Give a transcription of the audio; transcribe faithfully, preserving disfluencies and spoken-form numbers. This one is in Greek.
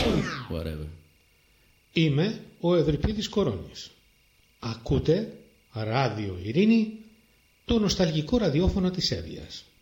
Whatever. Είμαι ο Ευρυπίδης Κορώνης. Ακούτε Ράδιο Ειρήνη, το νοσταλγικό ραδιόφωνο της Εύβοιας.